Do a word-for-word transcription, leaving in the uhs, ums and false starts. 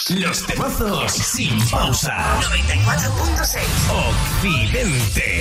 Los temazos sin pausa. noventa y cuatro punto seis Occidente.